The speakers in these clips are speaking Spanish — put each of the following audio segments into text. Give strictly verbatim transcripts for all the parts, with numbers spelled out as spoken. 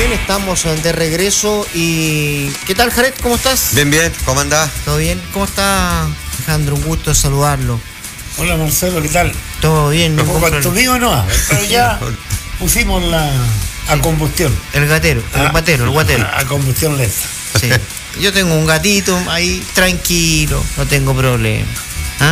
bien, estamos de regreso. Y ¿qué tal, Jared? ¿Cómo estás? Bien, bien, ¿cómo andás? ¿Todo bien? ¿Cómo está, Alejandro? Un gusto saludarlo. Hola, Marcelo, ¿qué tal? Todo bien. No, cuanto mío no, pero ya pusimos la a combustión. El gatero, el Ah, guatero, el guatero. A combustión lenta. Sí. Yo tengo un gatito ahí tranquilo, no tengo problema. ¿Ah?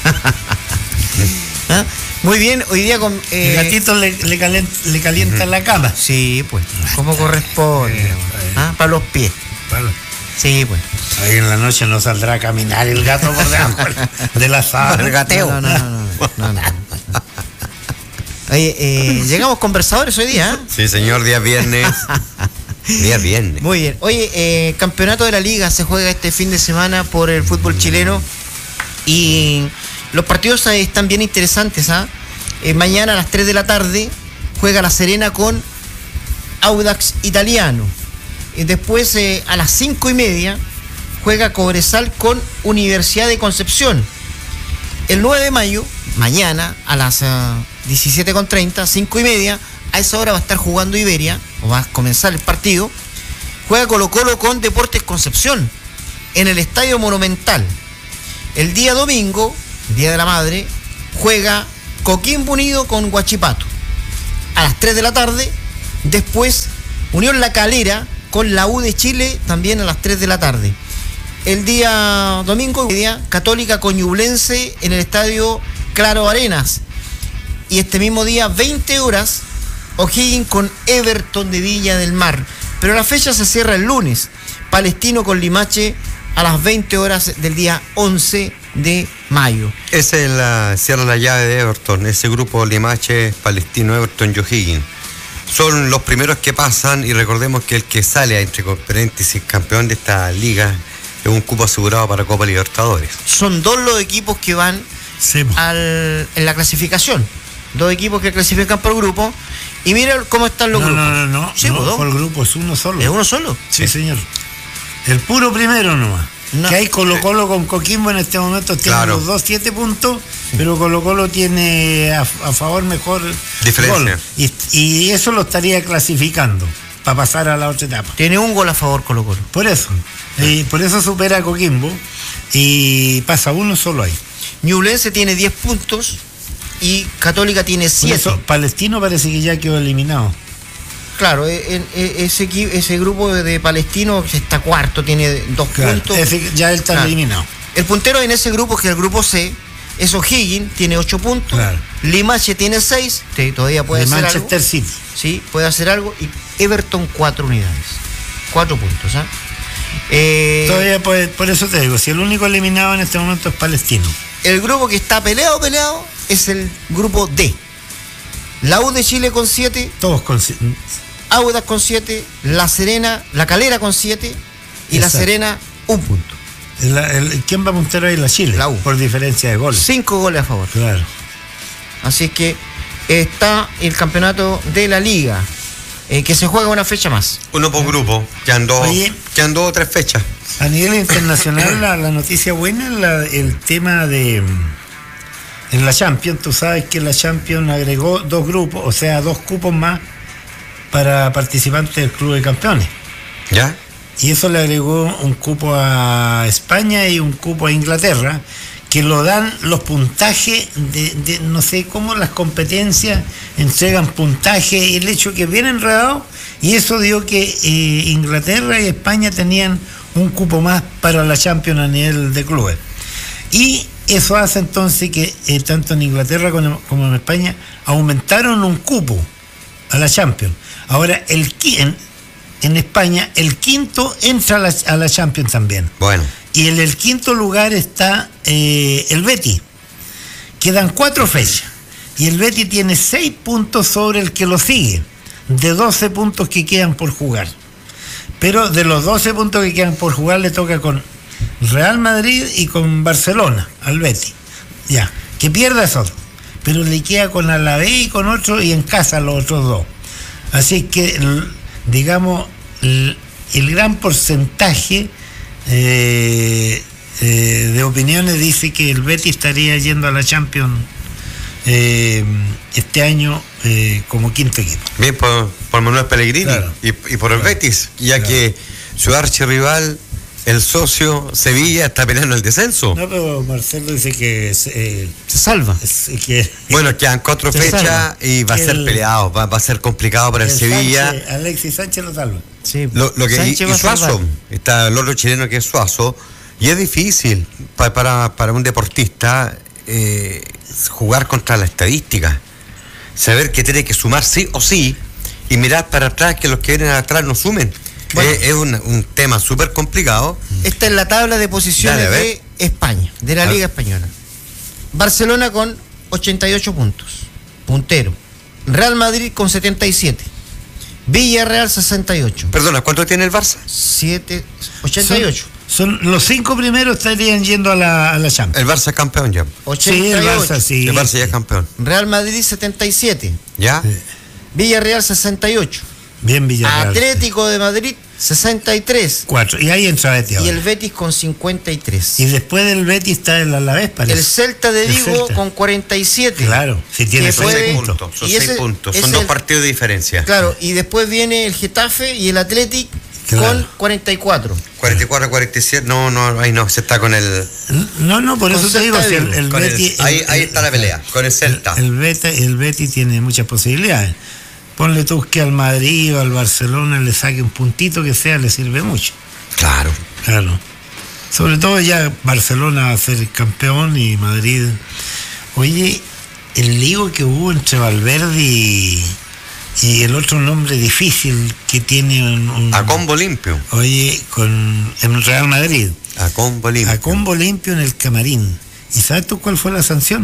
¿Ah? Muy bien, hoy día con... Eh, el gatito le, le, calent, le calienta uh-huh. la cama. Sí, pues, como corresponde. Eh, ¿Ah? Para los pies. Para... Sí, pues. Ahí en la noche no saldrá a caminar el gato por debajo de la sala. El gateo. No, no, no. no, no, no. Oye, eh, llegamos conversadores hoy día, ¿eh? Sí, señor, día viernes. Día viernes. Muy bien. Oye, eh, campeonato de la Liga se juega este fin de semana por el fútbol chileno. Y los partidos están bien interesantes, ¿ah? ¿eh? Eh, mañana a las tres de la tarde juega La Serena con Audax Italiano. Y después eh, a las cinco y media juega Cobresal con Universidad de Concepción. El nueve de mayo, mañana a las uh, diecisiete con treinta, cinco y media, a esa hora va a estar jugando Iberia, o va a comenzar el partido. Juega Colo Colo con Deportes Concepción en el Estadio Monumental. El día domingo, el Día de la Madre, juega Coquimbo Unido con Huachipato a las tres de la tarde. Después Unión La Calera con la U de Chile también a las tres de la tarde. El día domingo, el día Católica con Ñublense en el Estadio Claro Arenas. Y este mismo día, veinte horas, O'Higgins con Everton de Viña del Mar. Pero la fecha se cierra el lunes. Palestino con Limache a las veinte horas del día once de mayo. Esa es la, cierra la llave de Everton, ese grupo Limache, Palestino, Everton y O'Higgins. Son los primeros que pasan y recordemos que el que sale, entre paréntesis, campeón de esta liga, es un cupo asegurado para Copa Libertadores. Son dos los equipos que van sí. al, en la clasificación. Dos equipos que clasifican por grupo. Y mira cómo están los no, grupos. No, no, no. Sí, no, por grupo es uno solo. ¿Es uno solo? Sí, sí. señor. El puro primero nomás. No. Que hay Colo Colo con Coquimbo en este momento tienen claro. los dos siete puntos, pero Colo Colo tiene a, a favor mejor diferencia. Y, y eso lo estaría clasificando para pasar a la otra etapa. Tiene un gol a favor Colo Colo. Por eso. Y por eso supera a Coquimbo y pasa uno solo ahí. Ñublense tiene diez puntos y Católica tiene siete. Palestino parece que ya quedó eliminado. Claro, ese, ese grupo de Palestino está cuarto, tiene dos claro, puntos. Ese ya él está claro. eliminado. El puntero en ese grupo, que es el grupo C, es O'Higgins, tiene ocho puntos. Claro. Limache tiene seis, todavía puede hacer algo. Manchester City. Sí, puede hacer algo. Y Everton, cuatro unidades. Cuatro puntos, ¿ah? ¿eh? Todavía puede, por eso te digo, si el único eliminado en este momento es Palestino. El grupo que está peleado, peleado, es el grupo D. La U de Chile con siete. Todos con siete. Audax con siete, La Serena, La Calera con siete y Exacto. La Serena un punto. La, el, ¿Quién va a puntero ahí? La Chile. La U. Por diferencia de goles. Cinco goles a favor. Claro. Así es que está el campeonato de la Liga, eh, que se juega una fecha más. Uno por grupo, que andó, que andó o tres fechas. A nivel internacional, la, la noticia buena es la, el tema de... En la Champions, tú sabes que la Champions agregó dos grupos, o sea, dos cupos más para participantes del Club de Campeones. ¿Ya? Y eso le agregó un cupo a España y un cupo a Inglaterra, que lo dan los puntajes de, de no sé cómo las competencias entregan puntaje y el hecho que viene enredado, y eso dio que eh, Inglaterra y España tenían un cupo más para la Champions a nivel de clubes. Y eso hace entonces que eh, tanto en Inglaterra como, como en España aumentaron un cupo a la Champions. Ahora, el en, en España, el quinto entra a la, a la Champions también. Bueno. Y en el quinto lugar está eh, el Betis. Quedan cuatro fechas. Y el Betis tiene seis puntos sobre el que lo sigue, de doce puntos que quedan por jugar. Pero de los doce puntos que quedan por jugar, le toca con Real Madrid y con Barcelona, al Betis. Ya, que pierda eso. Pero le queda con Alavés y con otro, y en casa los otros dos. Así que, digamos, el, el gran porcentaje eh, eh, de opiniones dice que el Betis estaría yendo a la Champions eh, este año eh, como quinto equipo. Bien por, por Manuel Pellegrini, claro, y, y por el claro, Betis, ya claro, que su archirrival, el socio Sevilla, está peleando el descenso. No, pero Marcelo dice que eh, se salva. Es, que, bueno, quedan cuatro fechas y va a ser el, peleado, va, va a ser complicado para el, el Sevilla. Sánchez, Alexis Sánchez lo salva. Sí, lo, lo que, y, y Suazo, está el otro chileno que es Suazo, y es difícil para, para, para un deportista eh, jugar contra la estadística, saber que tiene que sumar sí o sí y mirar para atrás que los que vienen atrás no sumen. Bueno, es, es un, un tema súper complicado. Esta es la tabla de posiciones Dale, de España, de la Liga Española. Barcelona con ochenta y ocho puntos, puntero. Real Madrid con setenta y siete. Villarreal sesenta y ocho. Perdona, ¿cuánto tiene el Barça? siete, ochenta y ocho. Son, son los cinco primeros estarían yendo a la, a la Champions. El Barça es campeón ya. ochenta y ocho. Sí, el Barça, sí. El Barça ya es campeón. Real Madrid setenta y siete. ¿Ya? Sí. Villarreal sesenta y ocho. Bien Villarreal. Atlético de Madrid sesenta y tres. Cuatro. Y ahí entra Betis ahora. Y el Betis con cincuenta y tres. Y después del Betis está el Alavés, parece. El Celta de Vigo Celta. con cuarenta y siete. Claro, si tiene son seis puntos. puntos. Son seis puntos. Son el, dos partidos de diferencia. Claro, y después viene el Getafe y el Athletic claro. con cuarenta y cuatro. cuarenta y cuatro, cuarenta y siete. No, no, ahí no, se está con el. No, no, por eso te digo. Si el, el Betis, el, ahí, el, ahí está la pelea, con el Celta. El, el, Betis, el Betis tiene muchas posibilidades. Ponle tú que al Madrid o al Barcelona le saque un puntito que sea, le sirve mucho. Claro. Claro. Sobre todo ya Barcelona va a ser campeón y Madrid. Oye, el lío que hubo entre Valverde y, y el otro nombre difícil que tiene un, un a combo limpio. Oye, con en Real Madrid. A combo limpio. A combo limpio en el camarín. ¿Y sabes tú cuál fue la sanción?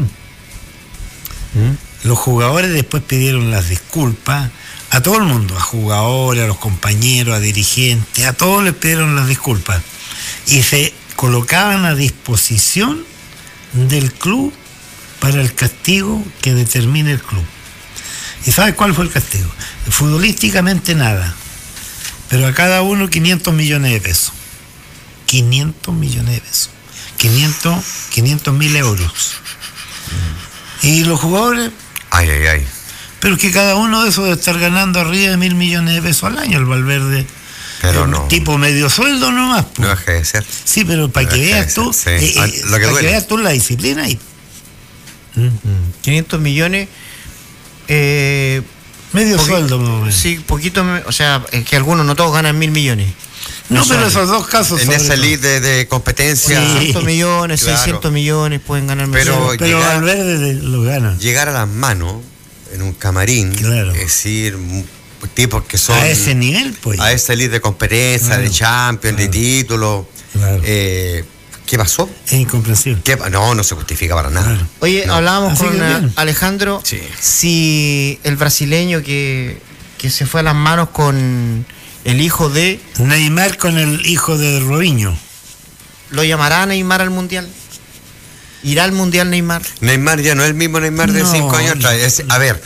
¿Mm? Los jugadores después pidieron las disculpas a todo el mundo, a jugadores, a los compañeros, a dirigentes, a todos les pidieron las disculpas y se colocaban a disposición del club para el castigo que determine el club. ¿Y sabes cuál fue el castigo? Futbolísticamente nada, pero a cada uno quinientos millones de pesos. quinientos millones de pesos. quinientos mil euros. Y los jugadores... Ay, ay, ay. Pero que cada uno de esos debe estar ganando arriba de mil millones de pesos al año, el Valverde. Pero un no. Tipo medio sueldo nomás. Pues. No deja de ser. Sí, pero para no que veas tú, sí. eh, ah, eh, lo que para que veas tú la disciplina ahí. Mm. quinientos millones. Eh, medio sueldo, no, sí, poquito, o sea, es que algunos, no todos ganan mil millones. No, no pero esos dos casos. En esa ley de, de competencia. seiscientos millones, claro. seiscientos millones pueden ganar. Pero, pero llegar, Valverde lo gana. Llegar a las manos en un camarín, claro. es decir, tipos que son. A ese nivel, pues. A esa ley de competencia, claro. de Champions, claro. de títulos. Claro. Eh, ¿Qué pasó? Es incomprensible. ¿Qué? No, no se justifica para nada. Claro. Oye, no. hablábamos Así con una, Alejandro, sí. si el brasileño que, que se fue a las manos con el hijo de... Neymar con el hijo de Robinho. ¿Lo llamará Neymar al Mundial? ¿Irá al Mundial Neymar? Neymar ya no es el mismo Neymar de no, cinco años atrás. Es, a ver,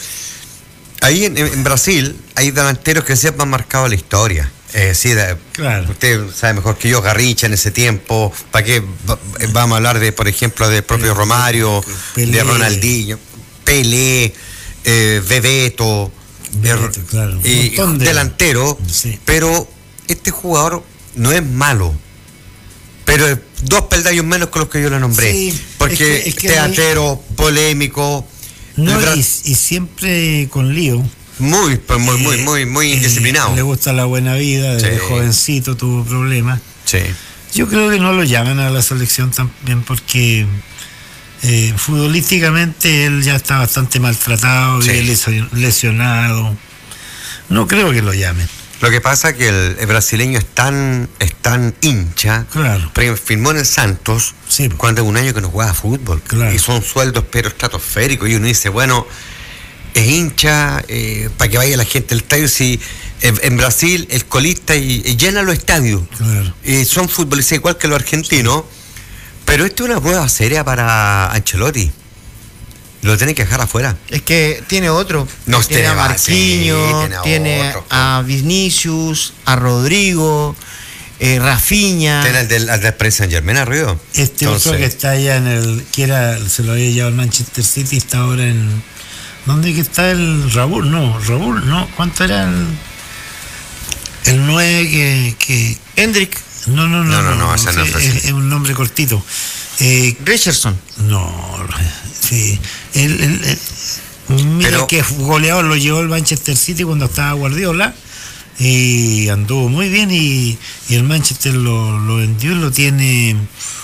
ahí en, en Brasil hay delanteros que siempre han marcado la historia. Es decir, claro. Usted sabe mejor que yo, Garrincha en ese tiempo. ¿Para qué vamos a hablar de, por ejemplo, del propio Romario, Pelé. de Ronaldinho, Pelé, eh, Bebeto, Bebeto, claro. y de... delantero? Sí. Pero este jugador no es malo. Pero dos peldaños menos que los que yo le nombré. Sí, porque es que, es que teatrero, hay... polémico. No, gran... y, y siempre con lío. Muy, pues muy, muy, muy, muy indisciplinado. Eh, le gusta la buena vida, desde sí. jovencito tuvo problemas. Sí. Yo creo que no lo llaman a la selección también porque eh, futbolísticamente él ya está bastante maltratado, sí. y lesionado. No creo que lo llamen. Lo que pasa es que el, el brasileño es tan, es tan hincha, claro. porque firmó en el Santos sí. cuando es un año que no juega fútbol. Claro. Y son sueldos pero estratosféricos. Y uno dice, bueno, es hincha eh, para que vaya la gente al estadio. Si en, en Brasil el colista y, y llena los estadios. Claro. Y son futbolistas igual que los argentinos. Pero esto es una prueba seria para Ancelotti. Lo tiene que dejar afuera. Es que tiene otro. No tiene a Marquinhos, sí, tiene, a, tiene a Vinicius, a Rodrigo. eh, Rafinha. Tiene el del, el del Paris Saint-Germain arriba. Este Entonces, otro que está allá en el, que era, se lo había llevado al Manchester City, está ahora en, ¿dónde que está el Raúl? No, Raúl, no, ¿cuánto era el, el nueve que, que... Hendrik? No, no, no, no, no, no, no, ese no no es, es un nombre cortito. Eh, Richardson. No, sí, el, el, el mira Pero, que goleador lo llevó el Manchester City cuando estaba Guardiola y anduvo muy bien y, y el Manchester lo, lo vendió y lo tiene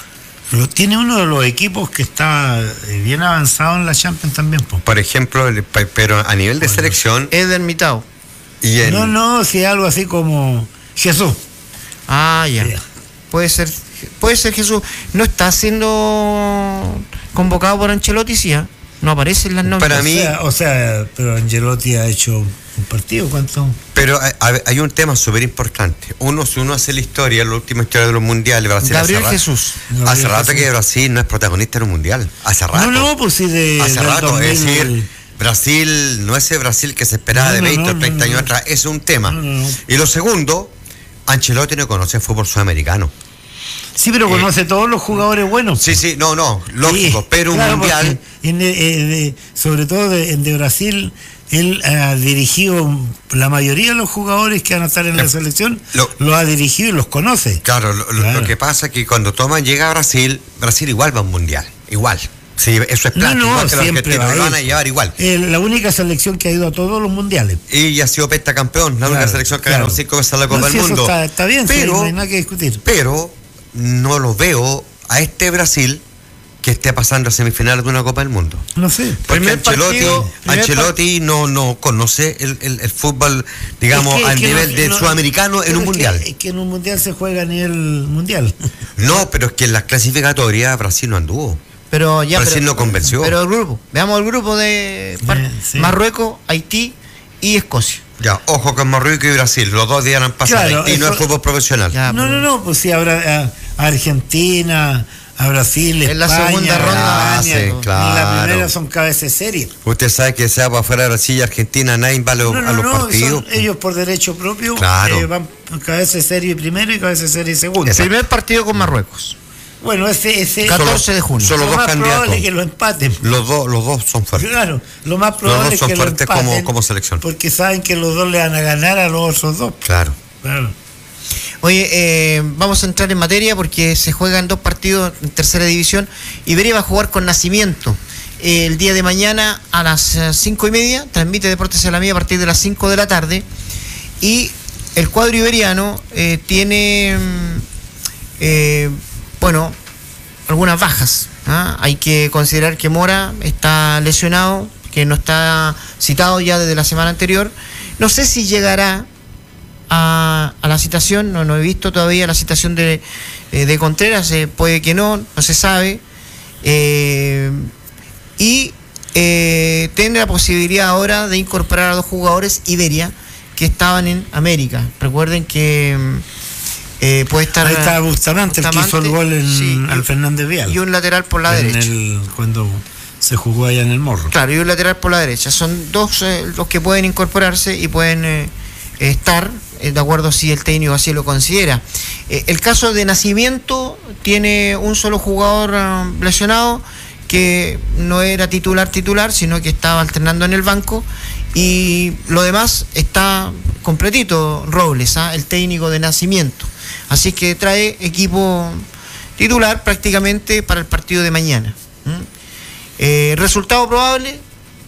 lo tiene uno de los equipos que está bien avanzado en la Champions también. Po. Por ejemplo, el, pero a nivel de bueno, selección Eder Militao. Y en... No, no, si algo así como Jesús. Ah, ya. Yeah. Puede ser, puede ser Jesús. No está siendo convocado por Ancelotti, sí, ¿eh? No aparece en las nombres. Para mí, o sea, o sea, pero Ancelotti ha hecho un partido, ¿cuánto? Pero hay, hay un tema súper importante. Uno, si uno hace la historia, la última historia de los mundiales, Brasil Gabriel hace Jesús. Rato, hace rato que Brasil no es protagonista en un mundial. Hace rato. No, no, pues sí, de. Hace rato, dos mil... es decir, Brasil no es ese Brasil que se esperaba no, de veinte no, no, o treinta no, años no, atrás, es un tema. No, no, no. Y lo segundo, Ancelotti no conoce el fútbol sudamericano. Sí, pero conoce eh, todos los jugadores buenos. Sí, sí, no, no, lógico, sí, pero un claro, mundial. En de, de, sobre todo de, de Brasil, él ha dirigido la mayoría de los jugadores que van a estar en la selección, lo, lo ha dirigido y los conoce. Claro, lo, claro. lo que pasa es que cuando Thomas llega a Brasil, Brasil igual va a un mundial, igual. Sí, eso es plata, no, no, igual que los argentinos lo van a llevar igual. Eh, la única selección que ha ido a todos los mundiales. Y ya ha sido pentacampeón, la claro, única selección que ha ganado cinco veces la Copa no, del sí, Mundo. Está, está bien, pero, sí, no hay nada que discutir. Pero no lo veo a este Brasil que esté pasando a semifinales de una Copa del Mundo. No sé. Porque primer Ancelotti, partido, Ancelotti no, no conoce el, el, el fútbol, digamos, es que, al es nivel no, del no, sudamericano en un mundial. Es que en un mundial se juega a nivel mundial. No, pero es que en las clasificatorias Brasil no anduvo. Pero ya, Brasil pero, no convenció. Pero el grupo, veamos el grupo de Mar- sí. Marruecos, Haití y Escocia. Ya, ojo con Marruecos y Brasil, los dos días han pasado. Claro, Haití eso, no es fútbol profesional. Ya, no, no, no, pues sí, habrá a, a Argentina, a Brasil, en España, la segunda ronda, España, sí, claro. En la primera son cabezas de serie. Usted sabe que sea para afuera de Brasil y Argentina, nadie va a, lo, no, no, a los no, partidos. Son ellos por derecho propio claro. eh, van cabeza de serie primero y cabeza de serie segundo. El primer partido con Marruecos. Bueno, ese, ese catorce de junio. Son los lo dos más candidatos. probable es que lo empaten. Los dos, los dos son fuertes. Claro, lo más probable los dos son es que fuertes lo empaten como, como selección. porque saben que los dos le van a ganar a los otros dos. Claro. Claro. Oye, eh, vamos a entrar en materia porque se juegan dos partidos en tercera división. Iberia va a jugar con Nacimiento eh, el día de mañana a las cinco y media. Transmite Deportes a la Mía a partir de las cinco de la tarde. Y el cuadro iberiano eh, tiene, eh, bueno, algunas bajas. ¿ah? Hay que considerar que Mora está lesionado, que no está citado ya desde la semana anterior. No sé si llegará a, a la citación, no, no he visto todavía la citación de, eh, de Contreras, eh, puede que no, no se sabe. Eh, y eh, tiene la posibilidad ahora de incorporar a dos jugadores Iberia que estaban en América. Recuerden que eh, puede estar... Ahí está Bustamante, el que hizo el gol en, sí, al Fernández Vial. Y un lateral por la en derecha. El, cuando se jugó allá en el Morro. Claro, y un lateral por la derecha. Son dos eh, los que pueden incorporarse y pueden eh, estar, eh, de acuerdo si el técnico así lo considera. Eh, el caso de Nacimiento tiene un solo jugador uh, lesionado, que no era titular titular, sino que estaba alternando en el banco, y lo demás está completito Robles, ¿ah? el técnico de Nacimiento. Así que trae equipo titular prácticamente para el partido de mañana. ¿Mm? Eh, resultado probable,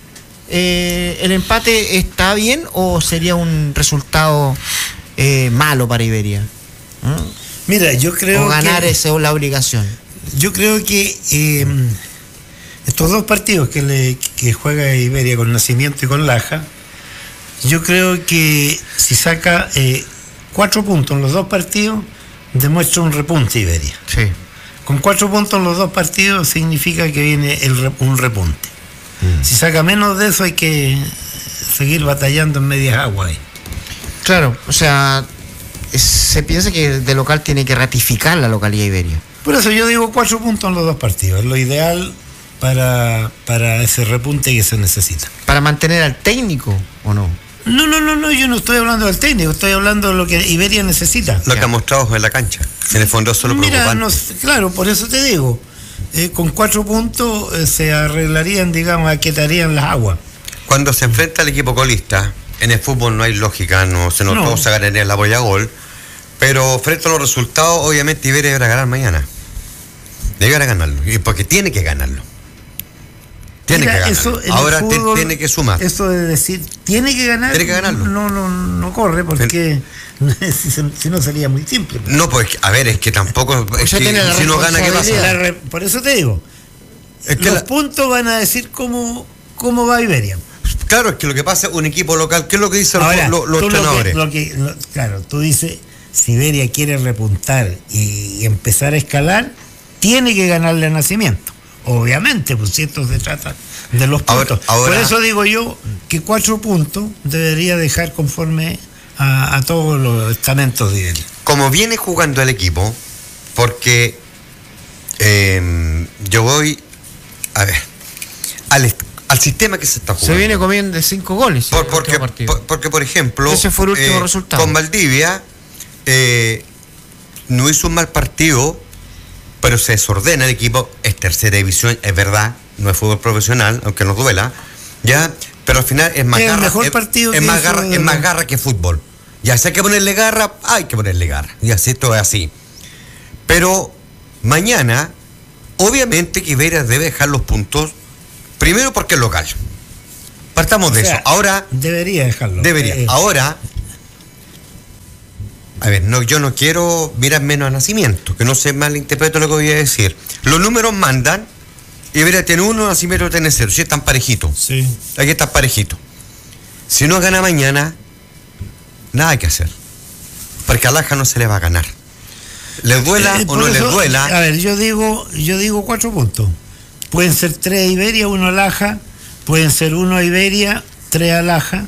eh, ¿el empate está bien o sería un resultado eh, malo para Iberia? ¿Mm? Mira, yo creo o ganar que, esa es la obligación. Yo creo que eh, estos dos partidos que, le, que juega Iberia con Nacimiento y con Laja, yo creo que si saca eh, cuatro puntos en los dos partidos, demuestra un repunte Iberia. Sí. Con cuatro puntos en los dos partidos significa que viene el, un repunte. Mm. Si saca menos de eso hay que seguir batallando en medias aguas. Claro, o sea, se piensa que de local tiene que ratificar la localidad Iberia. Por eso yo digo cuatro puntos en los dos partidos, es lo ideal para, para ese repunte que se necesita. ¿Para mantener al técnico o no? No, no, no, no, yo no estoy hablando del técnico, estoy hablando de lo que Iberia necesita. Lo que ha mostrado en la cancha. En el fondo es solo Mira, preocupante. no, claro, por eso te digo, eh, con cuatro puntos eh, se arreglarían, digamos, aquietarían las aguas. Cuando se enfrenta al equipo colista, en el fútbol no hay lógica, no se nos No. todos sacan en la boya gol, pero frente a los resultados, obviamente Iberia deberá ganar mañana. Deberá ganarlo, y porque tiene que ganarlo. Tiene Mira, que ganarlo. eso en el Ahora te- fútbol, tiene que sumar. Eso de decir, tiene que ganar, Tiene que ganarlo. No, no, no corre, porque si, si no sería muy simple. No, pues, a ver, es que tampoco. Es sea, que tiene la si no gana, ¿qué pasa? La re- por eso te digo, Es que los la- puntos van a decir cómo, cómo va Iberia. claro, es que lo que pasa es un equipo local, ¿qué es lo que dicen Ahora, los, los tú entrenadores? Lo que, lo que- lo- claro, tú dices, si Iberia quiere repuntar y, y empezar a escalar, tiene que ganarle a Nacimiento. Obviamente, pues si esto se trata de los Ahora- puntos. ahora- Por eso digo yo que cuatro puntos debería dejar conforme a, a todos los estamentos de Iberia. Como viene jugando el equipo, porque eh, yo voy, a ver, al, est- al sistema que se está jugando. Se viene comiendo de cinco goles. Por- en el porque, último partido. por- porque, por ejemplo, Ese fue el último eh, resultado. con Valdivia eh, no hizo un mal partido, pero se desordena el equipo. Es tercera división, es verdad, no es fútbol profesional, aunque nos duela, ya, pero al final es más Es el garra, mejor es, partido es que más hizo garra, de- es más garra que fútbol. Ya, si hay que ponerle garra, hay que ponerle garra. Y así esto es así. Pero mañana, obviamente que Iberia debe dejar los puntos, primero porque es local. Partamos de O sea, eso. Ahora debería dejarlo. debería. Eh, Ahora, a ver, no, yo no quiero mirar menos a Nacimiento, que no se malinterprete lo que voy a decir. Los números mandan, Iberia tiene uno, Nacimiento tiene cero, si están parejitos. Sí. Aquí están parejitos. Si no gana mañana, nada hay que hacer. Porque a Laja no se le va a ganar. ¿Les duela Eh, o por no les eso, duela? A ver, yo digo, yo digo cuatro puntos. Pueden ser tres a Iberia, uno a Laja. Pueden ser uno a Iberia, tres a Laja.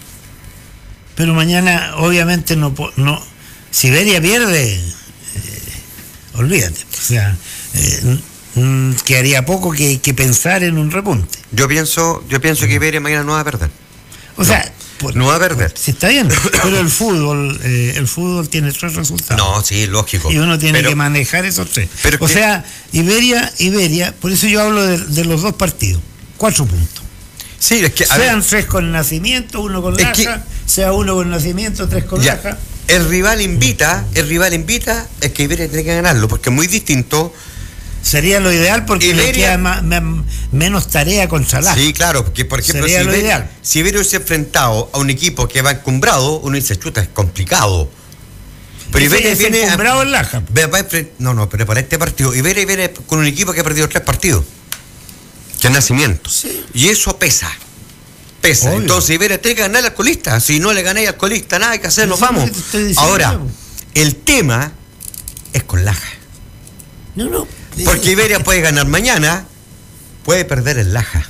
Pero mañana, obviamente, no. po- no si Iberia pierde, eh, olvídate. O sea, eh, mm, quedaría poco que, que pensar en un repunte. Yo pienso, yo pienso que Iberia mañana no va a perder. O sea, por- No va a perder. sí está bien, pero el fútbol, eh, el fútbol tiene tres resultados. No, sí, lógico. Y uno tiene Pero- que manejar esos tres. pero o que- sea, Iberia, Iberia, por eso yo hablo de, de los dos partidos. Cuatro puntos. Sí, es que, a Sean ver, tres con Nacimiento, uno con Es Laja, que- sea uno con Nacimiento, tres con ya, Laja. el rival invita, el rival invita, es que Iberia tiene que ganarlo, porque es muy distinto. Sería lo ideal porque le Iberia- queda ma- ma- menos tarea contra Laja. Sí, claro, porque por ejemplo, Sería si lo Iberia, ideal. si Iberia hubiese enfrentado a un equipo que va encumbrado, uno dice, chuta, es complicado. Pero Ese Iberia es viene. encumbrado en Laja. Va- va a enfren- no, no, pero para este partido, Iberia viene con un equipo que ha perdido tres partidos. Que es Nacimiento. Sí. Y eso pesa. Pesa. Obvio. Entonces Iberia tiene que ganar al colista. Si no le ganáis al colista, nada hay que hacer, nos Eso es lo vamos. que te estoy diciendo Ahora, yo. el tema es con Laja. No, no. Porque Iberia puede ganar mañana, puede perder el Laja.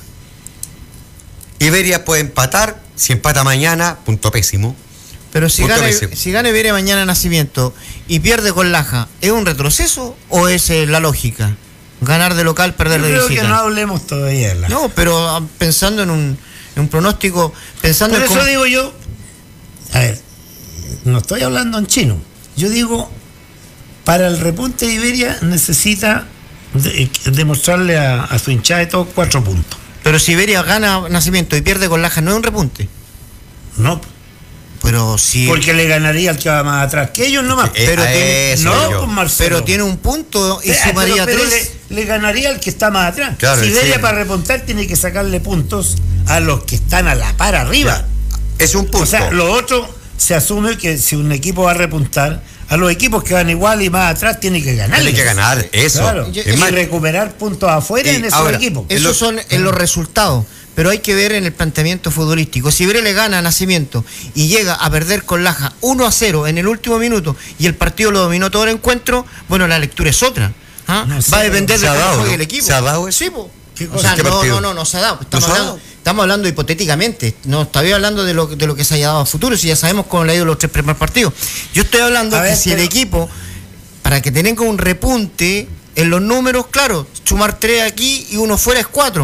Iberia puede empatar, si empata mañana, punto pésimo. Pero si Punto gana, pésimo. si gana Iberia mañana Nacimiento y pierde con Laja, ¿es un retroceso o es eh, la lógica? Ganar de local, perder Yo de creo visita. que no hablemos todavía de Laja. No, pero ah, pensando en un, en un pronóstico, pensando Por en eso cómo- digo yo, a ver, no estoy hablando en chino. Yo digo, para el repunte de Iberia necesita de- demostrarle a, a su hinchada de todos cuatro puntos. Pero si Iberia gana Nacimiento y pierde con Laja, ¿no es un repunte? No, Pero si... porque le ganaría al que va más atrás que ellos nomás. Eh, pero a tiene- eso no, yo. con Marcelo. pero tiene un punto y Eh, sumaría pero, pero tres. le, le ganaría al que está más atrás. Claro, si Iberia sí. para repuntar tiene que sacarle puntos a los que están a la par arriba. Es un punto. O sea, lo otro se asume que si un equipo va a repuntar, a los equipos que van igual y más atrás tiene que ganar. Tiene que ganar, eso. Claro. Y- Y, Es más- recuperar puntos afuera Y en esos ahora, equipos. es- Esos lo- son en los resultados, pero hay que ver en el planteamiento futbolístico. Si Iberia le gana a Nacimiento y llega a perder con Laja uno a cero en el último minuto y el partido lo dominó todo el encuentro, bueno, la lectura es otra. ¿Ah? No sé, Va a depender se de ha cómo dado, juegue ¿no? el equipo. ¿Se ha dado eso? Sí, po. ¿Qué O cosa? sea, ¿Qué no, partido? no, no, no se ha dado. Estamos, ¿No se ha hablando, dado? estamos hablando hipotéticamente. No estoy hablando de lo, de lo que se haya dado a futuro, si ya sabemos cómo le ha ido los tres primeros partidos. Yo estoy hablando A que ver, si el pero- equipo, para que tenga un repunte en los números, claro, sumar tres aquí y uno fuera es cuatro.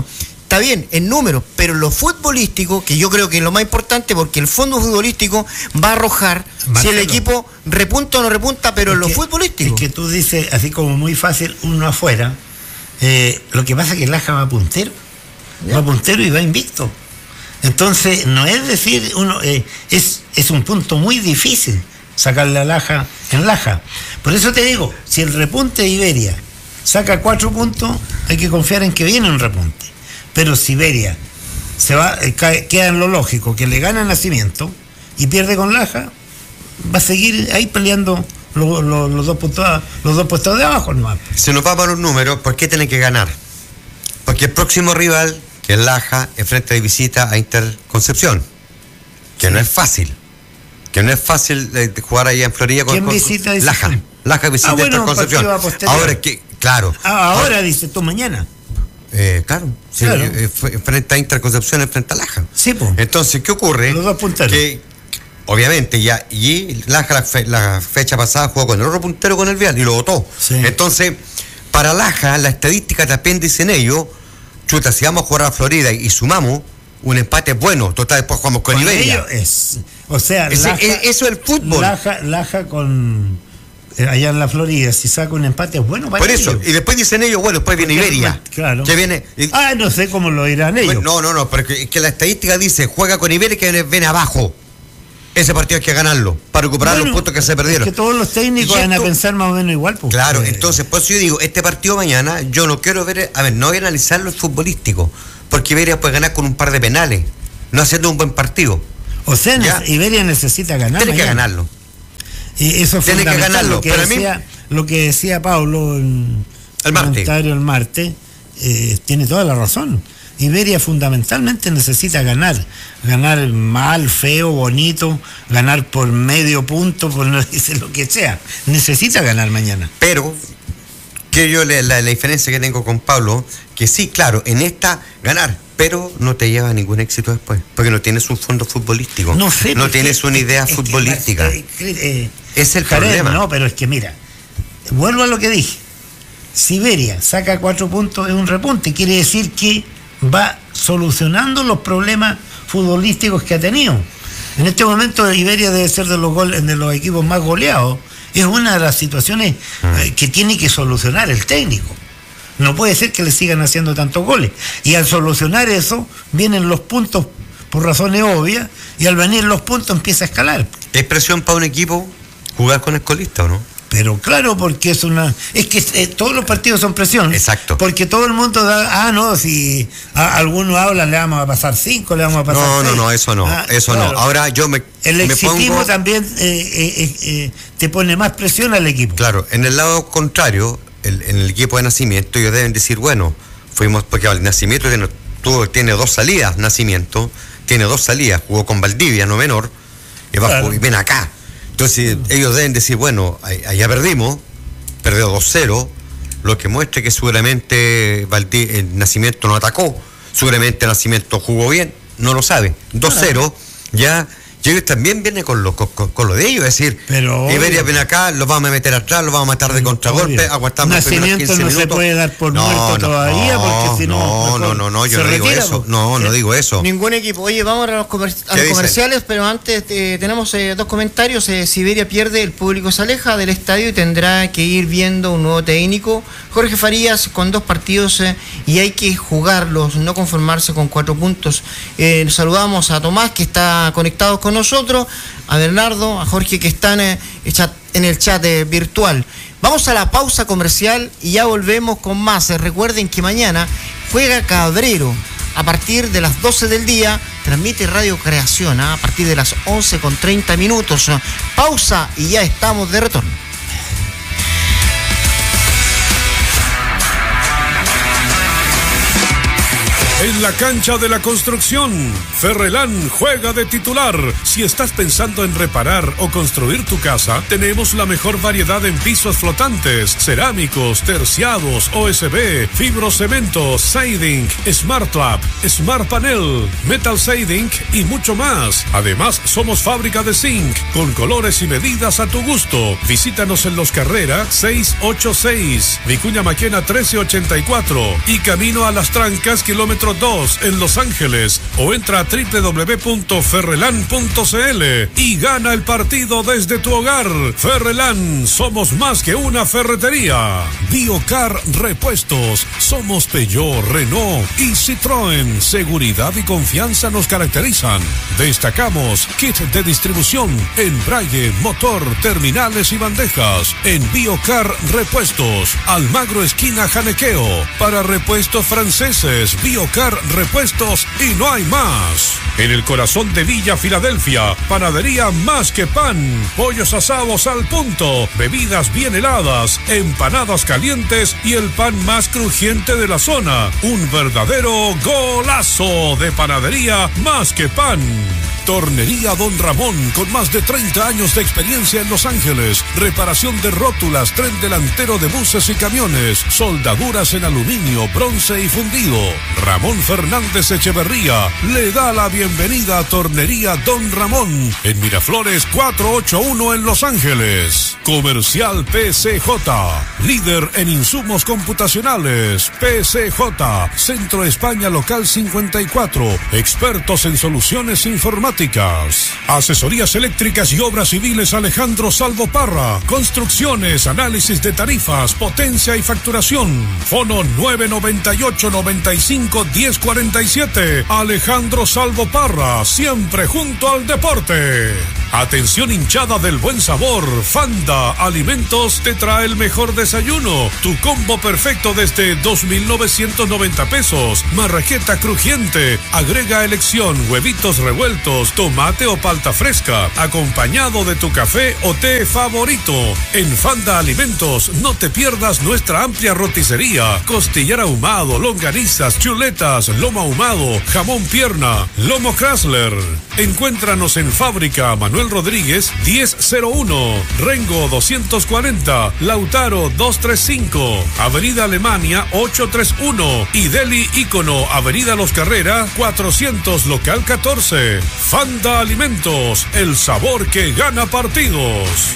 está bien, en números, pero lo futbolístico, que yo creo que es lo más importante, porque el fondo futbolístico va a arrojar Marcelo, si el equipo repunta o no repunta, pero en lo futbolístico. Es que tú dices, así como muy fácil, uno afuera, eh, lo que pasa es que el Laja va puntero, ¿ya? Va puntero y va invicto. Entonces, no es decir, uno eh, es, es un punto muy difícil sacarle a Laja en Laja. Por eso te digo, si el repunte de Iberia saca cuatro puntos, hay que confiar en que viene un repunte. Pero si Iberia se va, eh, cae, queda en lo lógico, que le gana Nacimiento y pierde con Laja, va a seguir ahí peleando lo, lo, los, dos puntos, los dos puestos de abajo, ¿no? Si nos vamos a los números, ¿por qué tiene que ganar? Porque el próximo rival, que es Laja, enfrenta de visita a Interconcepción, que sí. no es fácil. Que no es fácil de jugar allá en Florida con, ¿Quién con visita Laja. Laja visita ah, bueno, Interconcepción. Ahora es que, claro. Ah, ahora, ahora dices tú mañana. Eh, claro, sí, claro. Eh, enfrenta a Interconcepción, enfrenta a Laja. Sí, pues. Entonces, ¿qué ocurre? Los dos punteros. Que, obviamente, ya, y Laja la, fe, la fecha pasada jugó con el otro puntero con el Vial y lo votó. Sí. Entonces, para Laja, la estadística también dicen ellos, chuta, si vamos a jugar a Florida y, y sumamos, un empate es bueno, total, después jugamos con, con Iberia. Es, o sea, Ese, Laja, eso es el fútbol. Laja, Laja con eh, allá en la Florida, si saca un empate es bueno para Por eso, ellos. Y después dicen ellos, bueno, después viene porque, Iberia. Claro. Que viene, y, ah, no sé cómo lo dirán ellos. Bueno, no, no, no, porque es que la estadística dice, juega con Iberia que viene, viene abajo. Ese partido hay que ganarlo, para recuperar bueno, los puntos que se perdieron. Es que todos los técnicos esto, van a pensar más o menos igual. Pues, claro, eh, entonces, por eso yo digo, este partido mañana, yo no quiero ver, a ver, no voy a analizar lo futbolístico, porque Iberia puede ganar con un par de penales, no haciendo un buen partido. O sea, ¿ya? Iberia necesita ganar. Tiene mañana. que ganarlo. Y eso Tiene que ganarlo. Lo que, Para decía, mí, lo que decía Pablo en el martes. el martes, eh, tiene toda la razón. Iberia fundamentalmente necesita ganar, ganar mal, feo, bonito, ganar por medio punto, por no decir lo que sea, necesita ganar mañana. Pero, que yo la, la, la diferencia que tengo con Pablo, que sí, claro, en esta ganar, pero no te lleva a ningún éxito después, porque no tienes un fondo futbolístico, no, sé, no tienes que, una idea es futbolística, que, eh, es el Jared, problema. No, pero es que mira, vuelvo a lo que dije, si Iberia saca cuatro puntos es un repunte, quiere decir que va solucionando los problemas futbolísticos que ha tenido. En este momento Iberia debe ser de los goles, de los equipos más goleados. Es una de las situaciones eh, que tiene que solucionar el técnico. No puede ser que le sigan haciendo tantos goles. Y al solucionar eso, vienen los puntos por razones obvias, y al venir los puntos empieza a escalar. ¿Es presión para un equipo jugar con el colista o no? Pero claro, porque es una... Es que eh, todos los partidos son presión. Exacto. Porque todo el mundo da... Ah, no, si a, algunos hablan, le vamos a pasar cinco, le vamos a pasar No, seis. no, no, eso no, ah, eso claro. no. Ahora yo me El me exitismo pongo... también eh, eh, eh, te pone más presión al equipo. Claro, en el lado contrario, el, en el equipo de Nacimiento, ellos deben decir, bueno, fuimos... Porque el Nacimiento tiene, tuvo, tiene dos salidas, Nacimiento, tiene dos salidas, jugó con Valdivia, no menor, y, va claro. y ven acá. Entonces ellos deben decir, bueno, allá perdimos, perdió dos cero, lo que muestra que seguramente Valdi, el Nacimiento no atacó, seguramente Nacimiento jugó bien, no lo sabe, dos cero, ya, y ellos también vienen con lo, con, con lo de ellos, es decir, pero Iberia viene acá, los vamos a meter atrás, los vamos a matar de contragolpe, aguantamos los primeros quince no minutos. Se puede dar por no, muerto no, todavía, no, porque si no... No, no, no, no, yo no digo retira, eso, no, no digo eso. Ningún equipo. Oye, vamos a los, comer a los comerciales, pero antes eh, tenemos eh, dos comentarios. Eh, si Iberia pierde, el público se aleja del estadio y tendrá que ir viendo un nuevo técnico. Jorge Farías con dos partidos eh, y hay que jugarlos, no conformarse con cuatro puntos. Eh, saludamos a Tomás, que está conectado con nosotros, a Bernardo, a Jorge, que están eh, en el chat eh, virtual. Vamos a la pausa comercial y ya volvemos con más. Eh, recuerden que mañana juega Cabrero a partir de las doce del día, transmite Radio Creación ¿eh? a partir de las once con treinta minutos. Pausa y ya estamos de retorno. En la cancha de la construcción, Ferrelán juega de titular. Si estás pensando en reparar o construir tu casa, tenemos la mejor variedad en pisos flotantes, cerámicos, terciados, O S B, fibrocemento, siding, Smart Lab, Smart Panel, Metal Siding y mucho más. Además, somos fábrica de zinc, con colores y medidas a tu gusto. Visítanos en Los Carrera seiscientos ochenta y seis, Vicuña Maquena trece ochenta y cuatro y Camino a Las Trancas, kilómetro Kilómetro dos en Los Ángeles o entra a doble u doble u doble u punto ferrelan punto c l y gana el partido desde tu hogar. Ferrelan, somos más que una ferretería. Biocar Repuestos, somos Peugeot, Renault y Citroën. Seguridad y confianza nos caracterizan. Destacamos kit de distribución, embrague, motor, terminales y bandejas. En Biocar Repuestos, Almagro esquina Janequeo. Para repuestos franceses, Biocar Repuestos y no hay más. En el corazón de Villa Filadelfia, panadería Más que Pan. Pollos asados al punto, bebidas bien heladas, empanadas calientes y el pan más crujiente de la zona. Un verdadero golazo de panadería Más que Pan. Tornería Don Ramón, con más de treinta años de experiencia en Los Ángeles. Reparación de rótulas, tren delantero de buses y camiones. Soldaduras en aluminio, bronce y fundido. Ramón Fernández Echeverría le da la bienvenida a Tornería Don Ramón en Miraflores cuatrocientos ochenta y uno en Los Ángeles. Comercial P C J, líder en insumos computacionales. P C J, Centro España Local cincuenta y cuatro, expertos en soluciones informáticas. Asesorías eléctricas y obras civiles Alejandro Salvo Parra. Construcciones, análisis de tarifas, potencia y facturación. Fono nueve noventa y ocho, noventa y cinco, diez cuarenta y siete. Alejandro Salvo Parra, siempre junto al deporte. Atención hinchada del buen sabor. Fanda Alimentos te trae el mejor desayuno. Tu combo perfecto desde dos mil novecientos noventa pesos. Marraqueta crujiente. Agrega elección, huevitos revueltos, tomate o palta fresca, acompañado de tu café o té favorito. En Fanda Alimentos no te pierdas nuestra amplia roticería. Costillar ahumado, longanizas, chuletas, lomo ahumado, jamón pierna, lomo Chrysler. Encuéntranos en Fábrica Manuel Rodríguez diez cero uno, Rengo doscientos cuarenta, Lautaro doscientos treinta y cinco, Avenida Alemania ochocientos treinta y uno y Deli Ícono, Avenida Los Carrera cuatrocientos, local catorce. Fanda Alimentos, el sabor que gana partidos.